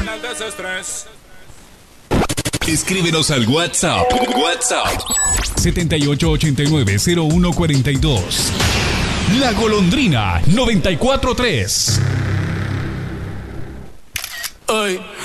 el desestrés. Escríbenos al WhatsApp. 7889-0142. La Golondrina 943. Ay.